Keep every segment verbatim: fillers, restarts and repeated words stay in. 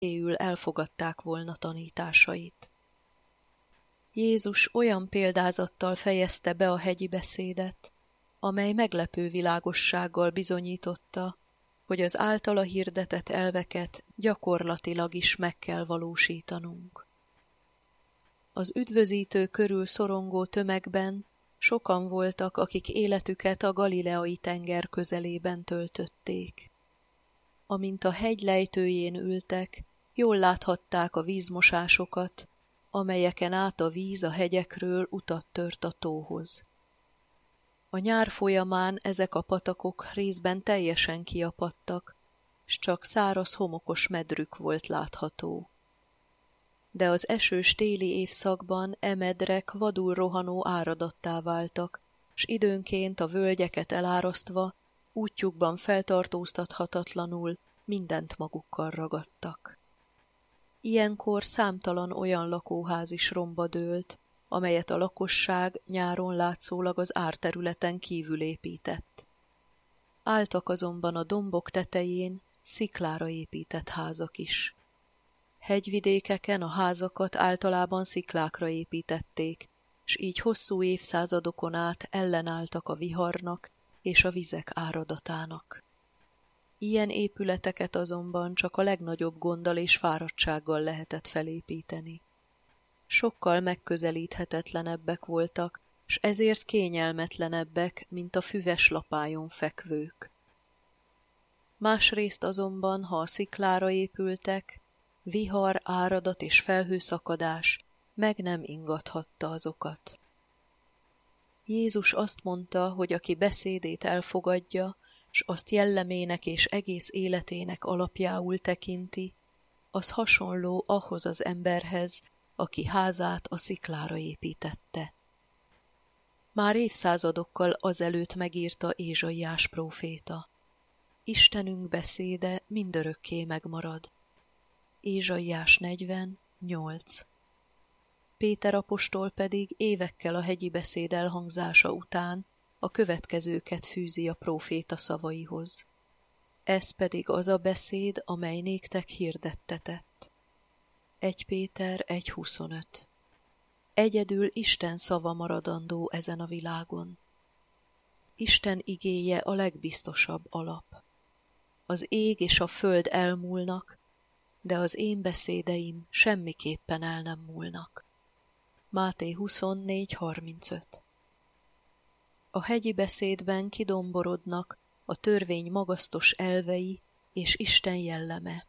éül elfogadták volna tanításait. Jézus olyan példázattal fejezte be a hegyi beszédet, amely meglepő világossággal bizonyította, hogy az általa hirdetett elveket gyakorlatilag is meg kell valósítanunk. Az üdvözítő körül szorongó tömegben sokan voltak, akik életüket a Galileai tenger közelében töltötték. Amint a hegy lejtőjén ültek, jól láthatták a vízmosásokat, amelyeken át a víz a hegyekről utat tört a tóhoz. A nyár folyamán ezek a patakok részben teljesen kiapadtak, s csak száraz homokos medrük volt látható. De az esős téli évszakban e medrek vadul rohanó áradattá váltak, s időnként a völgyeket elárasztva, útjukban feltartóztathatatlanul mindent magukkal ragadtak. Ilyenkor számtalan olyan lakóház is romba dőlt, amelyet a lakosság nyáron látszólag az árterületen kívül épített. Álltak azonban a dombok tetején sziklára épített házak is. Hegyvidékeken a házakat általában sziklákra építették, s így hosszú évszázadokon át ellenálltak a viharnak és a vizek áradatának. Ilyen épületeket azonban csak a legnagyobb gonddal és fáradtsággal lehetett felépíteni. Sokkal megközelíthetetlenebbek voltak, s ezért kényelmetlenebbek, mint a füves lapályon fekvők. Másrészt azonban, ha a sziklára épültek, vihar, áradat és felhőszakadás meg nem ingathatta azokat. Jézus azt mondta, hogy aki beszédét elfogadja, s azt jellemének és egész életének alapjául tekinti, az hasonló ahhoz az emberhez, aki házát a sziklára építette. Már évszázadokkal azelőtt megírta Ézsaiás próféta. Istenünk beszéde mindörökké megmarad. Ézsaiás negyven nyolc. Péter apostol pedig évekkel a hegyi beszéd elhangzása után a következőket fűzi a próféta szavaihoz. Ez pedig az a beszéd, amely néktek hirdettetett. egy Péter egy huszonöt. Egyedül Isten szava maradandó ezen a világon. Isten igéje a legbiztosabb alap. Az ég és a föld elmúlnak, de az én beszédeim semmiképpen el nem múlnak. Máté huszonnégy harmincöt. A hegyi beszédben kidomborodnak a törvény magasztos elvei és Isten jelleme.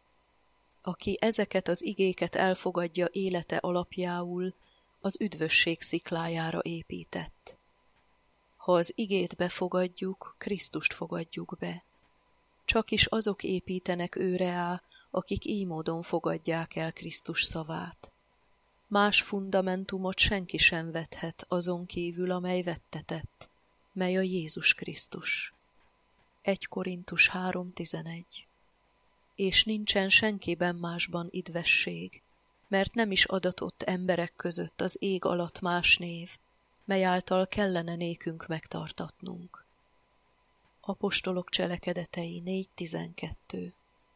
Aki ezeket az igéket elfogadja élete alapjául, az üdvösség sziklájára épített. Ha az igét befogadjuk, Krisztust fogadjuk be. Csak is azok építenek őreá, akik így módon fogadják el Krisztus szavát. Más fundamentumot senki sem vethet azon kívül, amely vettetett, mely a Jézus Krisztus. egy Korintus három tizenegy. És nincsen senkiben másban idvesség, mert nem is adatott emberek között az ég alatt más név, mely által kellene nékünk megtartatnunk. Apostolok cselekedetei négy tizenkettő.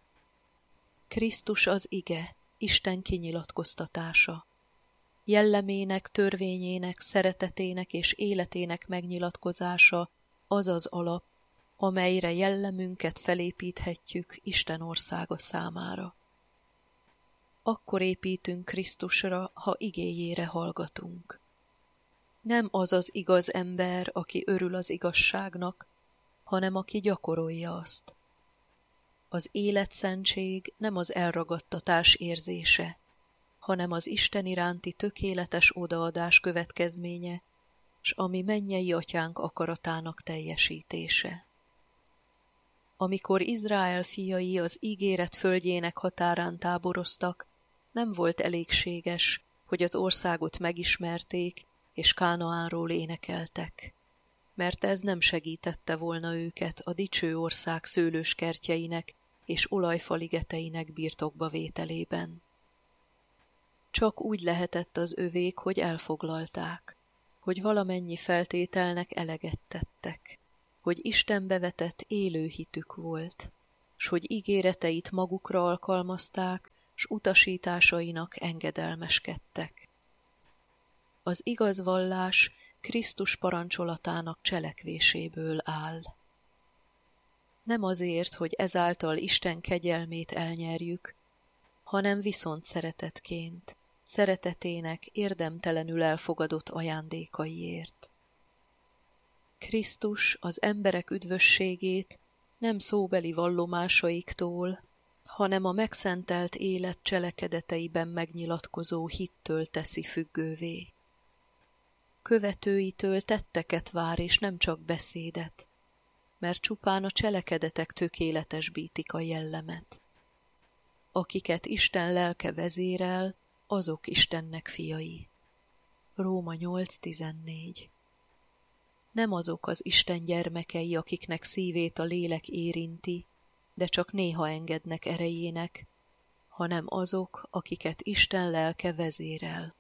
Krisztus az ige, Isten kinyilatkoztatása. Jellemének, törvényének, szeretetének és életének megnyilatkozása az az alap, amelyre jellemünket felépíthetjük Isten országa számára. Akkor építünk Krisztusra, ha igéjére hallgatunk. Nem az az igaz ember, aki örül az igazságnak, hanem aki gyakorolja azt. Az életszentség nem az elragadtatás érzése, hanem az Isten iránti tökéletes odaadás következménye, s ami mennyei atyánk akaratának teljesítése. Amikor Izrael fiai az ígéret földjének határán táboroztak, nem volt elégséges, hogy az országot megismerték, és Kánaánról énekeltek, mert ez nem segítette volna őket a dicső ország szőlőskertjeinek és olajfaligeteinek birtokba vételében. Csak úgy lehetett az övék, hogy elfoglalták, hogy valamennyi feltételnek eleget tettek, hogy Istenbe vetett élő hitük volt, s hogy ígéreteit magukra alkalmazták, s utasításainak engedelmeskedtek. Az igaz vallás Krisztus parancsolatának cselekvéséből áll. Nem azért, hogy ezáltal Isten kegyelmét elnyerjük, hanem viszont szeretetként, szeretetének érdemtelenül elfogadott ajándékaiért. Krisztus az emberek üdvösségét nem szóbeli vallomásaiktól, hanem a megszentelt élet cselekedeteiben megnyilatkozó hittől teszi függővé. Követőitől tetteket vár, és nem csak beszédet, mert csupán a cselekedetek tökéletesítik a jellemet. Akiket Isten lelke vezérel, azok Istennek fiai. Róma nyolc tizennégy. Nem azok az Isten gyermekei, akiknek szívét a lélek érinti, de csak néha engednek erejének, hanem azok, akiket Isten lelke vezérel.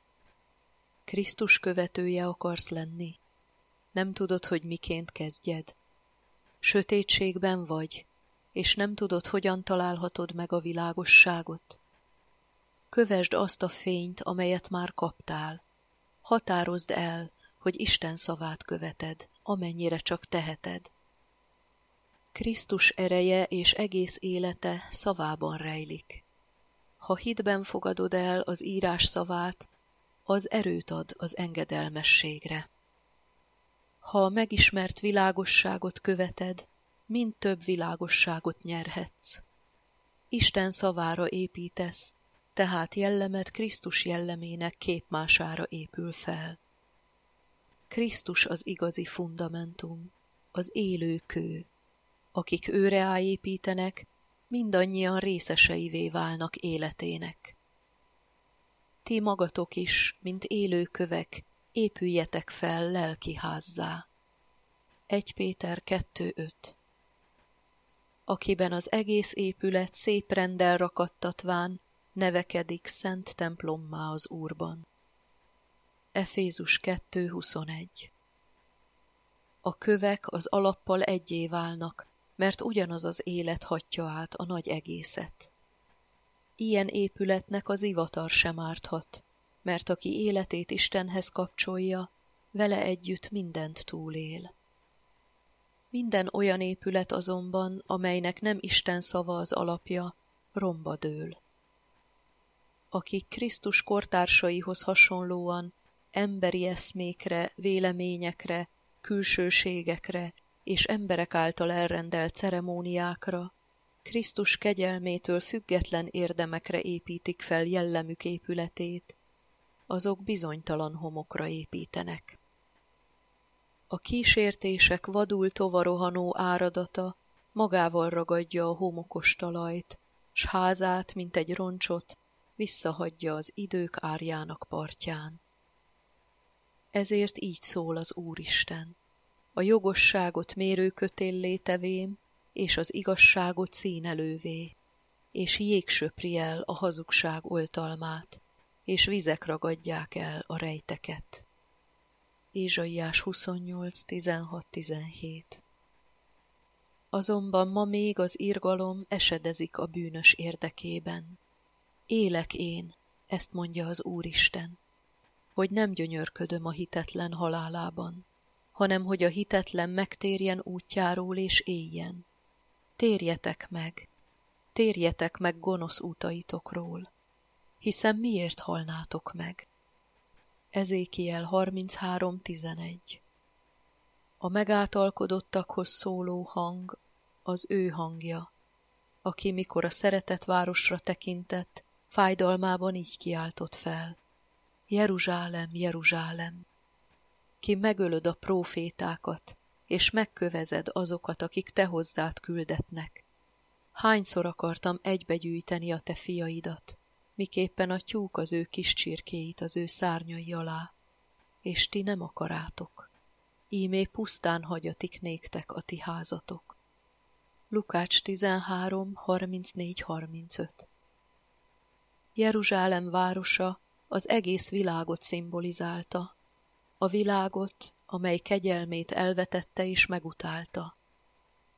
Krisztus követője akarsz lenni? Nem tudod, hogy miként kezdjed. Sötétségben vagy, és nem tudod, hogyan találhatod meg a világosságot. Kövesd azt a fényt, amelyet már kaptál. Határozd el, hogy Isten szavát követed, amennyire csak teheted. Krisztus ereje és egész élete szavában rejlik. Ha hitben fogadod el az írás szavát, az erőt ad az engedelmességre. Ha a megismert világosságot követed, mind több világosságot nyerhetsz. Isten szavára építesz, tehát jellemed Krisztus jellemének képmására épül fel. Krisztus az igazi fundamentum, az élő kő. Akik őre áépítenek, mindannyian részeseivé válnak életének. Ti magatok is, mint élő kövek, épüljetek fel lelki házzá. egy Péter kettő öt. Akiben az egész épület szép renddel rakadtatván nevekedik szent templommá az Úrban. Efézus kettő huszonegy. A kövek az alappal egyé válnak, mert ugyanaz az élet hatja át a nagy egészet. Ilyen épületnek az ivatar sem árthat, mert aki életét Istenhez kapcsolja, vele együtt mindent túlél. Minden olyan épület azonban, amelynek nem Isten szava az alapja, romba dől. Akik Krisztus kortársaihoz hasonlóan emberi eszmékre, véleményekre, külsőségekre és emberek által elrendelt ceremóniákra, Krisztus kegyelmétől független érdemekre építik fel jellemük épületét, azok bizonytalan homokra építenek. A kísértések vadul tovarohanó áradata magával ragadja a homokos talajt, s házát, mint egy roncsot, visszahagyja az idők árjának partján. Ezért így szól az Úristen: a jogosságot mérőkötéllé tevém, és az igazságot színelővé, és jég söpri el a hazugság oltalmát, és vizek ragadják el a rejteket. Ézsaiás huszonnyolc tizenhat tizenhét. Azonban ma még az irgalom esedezik a bűnös érdekében. Élek én, ezt mondja az Úristen, hogy nem gyönyörködöm a hitetlen halálában, hanem hogy a hitetlen megtérjen útjáról és éljen. Térjetek meg, térjetek meg gonosz útaitokról, hiszen miért halnátok meg? Ezékiel harminchárom tizenegy. A megáltalkodottakhoz szóló hang az ő hangja, aki mikor a szeretett városra tekintett, fájdalmában így kiáltott fel: Jeruzsálem, Jeruzsálem! Ki megölöd a prófétákat, és megkövezed azokat, akik te hozzád küldetnek. Hányszor akartam egybegyűjteni a te fiaidat, miképpen a tyúk az ő kis csirkéit az ő szárnyai alá, és ti nem akarátok. Ímé pusztán hagyatik néktek a ti házatok. Lukács tizenhárom harmincnégy harmincöt. Jeruzsálem városa az egész világot szimbolizálta, a világot, amely kegyelmét elvetette és megutálta.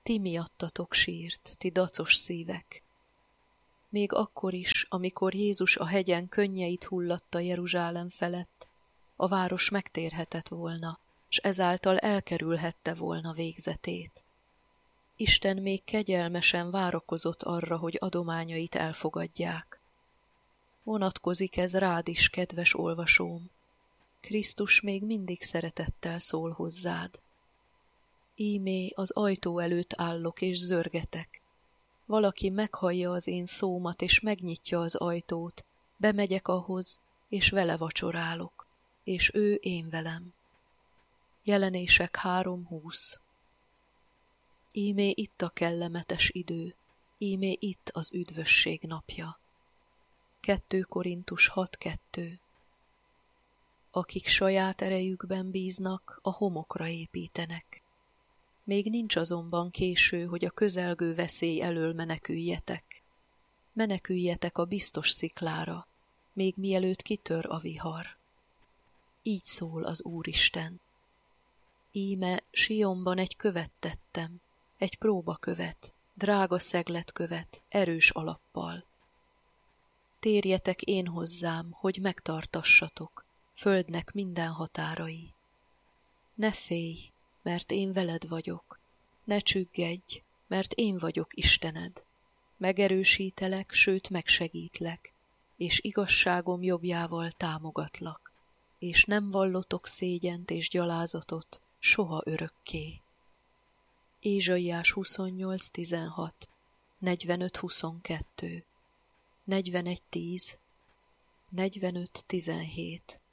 ti miattatok sírt, ti dacos szívek. Még akkor is, amikor Jézus a hegyen könnyeit hullatta Jeruzsálem felett, a város megtérhetett volna, s ezáltal elkerülhette volna végzetét. Isten még kegyelmesen várakozott arra, hogy adományait elfogadják. Vonatkozik ez rád is, kedves olvasóm. Krisztus még mindig szeretettel szól hozzád. Ímé az ajtó előtt állok és zörgetek. Valaki meghallja az én szómat, és megnyitja az ajtót, bemegyek ahhoz, és vele vacsorálok, és ő én velem. Jelenések három húsz. Ímé itt a kellemetes idő, ímé itt az üdvösség napja. kettő Korintus hat kettő. Akik saját erejükben bíznak, a homokra építenek. Még nincs azonban késő, hogy a közelgő veszély elől meneküljetek. Meneküljetek a biztos sziklára, még mielőtt kitör a vihar. Így szól az Úristen. Íme Sionban egy követ tettem, egy próbakövet, drága szegletkövet, erős alappal. Térjetek én hozzám, hogy megtartassatok, földnek minden határai. Ne félj, mert én veled vagyok. Ne csüggedj, mert én vagyok Istened. Megerősítelek, sőt megsegítlek, és igazságom jobbjával támogatlak, és nem vallotok szégyent és gyalázatot soha örökké. Ézsaiás huszonnyolc tizenhat, negyvenöt huszonkettő, negyvenegy tíz, negyvenöt tizenhét.